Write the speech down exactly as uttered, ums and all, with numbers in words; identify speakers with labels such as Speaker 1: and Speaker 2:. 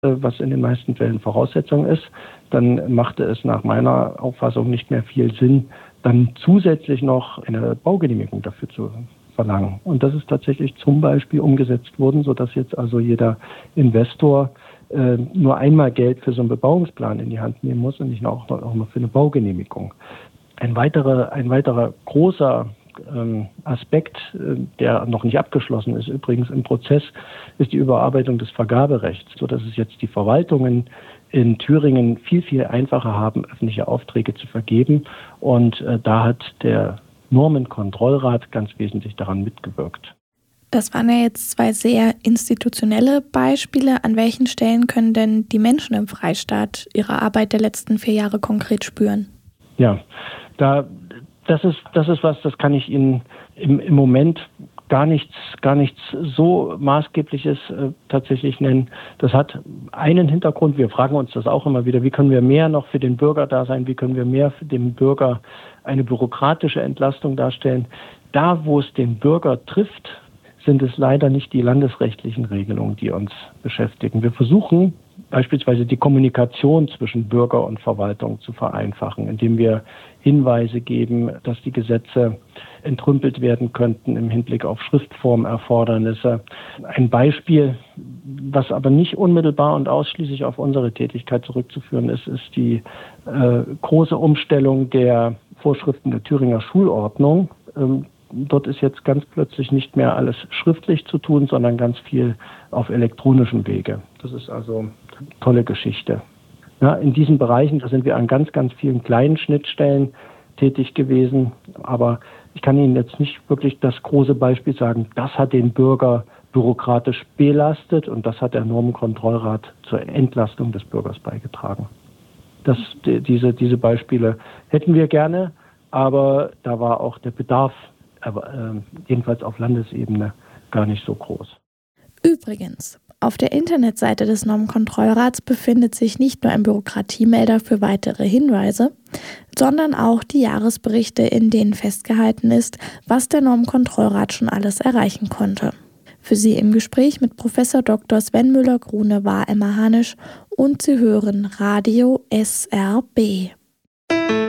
Speaker 1: was in den meisten Fällen Voraussetzung ist, dann machte es nach meiner Auffassung nicht mehr viel Sinn, dann zusätzlich noch eine Baugenehmigung dafür zu verlangen. Und das ist tatsächlich zum Beispiel umgesetzt worden, sodass jetzt also jeder Investor äh, nur einmal Geld für so einen Bebauungsplan in die Hand nehmen muss und nicht auch noch, auch noch für eine Baugenehmigung. Ein weiterer, ein weiterer großer ähm, Aspekt, äh, der noch nicht abgeschlossen ist, übrigens im Prozess, ist die Überarbeitung des Vergaberechts, sodass es jetzt die Verwaltungen in Thüringen viel, viel einfacher haben, öffentliche Aufträge zu vergeben. Und äh, da hat der Normenkontrollrat ganz wesentlich daran mitgewirkt.
Speaker 2: Das waren ja jetzt zwei sehr institutionelle Beispiele. An welchen Stellen können denn die Menschen im Freistaat ihre Arbeit der letzten vier Jahre konkret spüren?
Speaker 1: Ja, da, das ist, das ist was, das kann ich Ihnen im, im Moment gar nichts, gar nichts so Maßgebliches äh, tatsächlich nennen. Das hat einen Hintergrund. Wir fragen uns das auch immer wieder. Wie können wir mehr noch für den Bürger da sein? Wie können wir mehr für den Bürger eine bürokratische Entlastung darstellen? Da, wo es den Bürger trifft, sind es leider nicht die landesrechtlichen Regelungen, die uns beschäftigen. Wir versuchen beispielsweise die Kommunikation zwischen Bürger und Verwaltung zu vereinfachen, indem wir Hinweise geben, dass die Gesetze entrümpelt werden könnten im Hinblick auf Schriftformerfordernisse. Ein Beispiel, was aber nicht unmittelbar und ausschließlich auf unsere Tätigkeit zurückzuführen ist, ist die äh, große Umstellung der Vorschriften der Thüringer Schulordnung. Ähm, Dort ist jetzt ganz plötzlich nicht mehr alles schriftlich zu tun, sondern ganz viel auf elektronischem Wege. Das ist also eine tolle Geschichte. Ja, in diesen Bereichen, da sind wir an ganz, ganz vielen kleinen Schnittstellen tätig gewesen. Aber ich kann Ihnen jetzt nicht wirklich das große Beispiel sagen, das hat den Bürger bürokratisch belastet und das hat der Normenkontrollrat zur Entlastung des Bürgers beigetragen. Das, diese, diese Beispiele hätten wir gerne, aber da war auch der Bedarf, aber äh, jedenfalls auf Landesebene, gar nicht so groß.
Speaker 2: Übrigens, auf der Internetseite des Normenkontrollrats befindet sich nicht nur ein Bürokratiemelder für weitere Hinweise, sondern auch die Jahresberichte, in denen festgehalten ist, was der Normenkontrollrat schon alles erreichen konnte. Für Sie im Gespräch mit Professor Doktor Sven Müller-Grune war Emma Hanisch und Sie hören Radio S R B.